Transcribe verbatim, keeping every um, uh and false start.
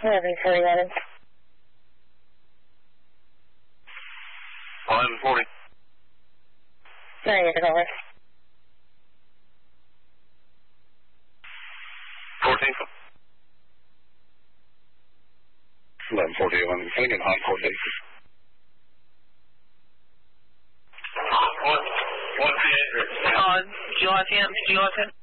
eleven forty eleven. eleven forty. Sorry, you over. fourteen. eleven forty, eleven. Can I get Encore Daisy? One, one, uh, G I F M, G I F M.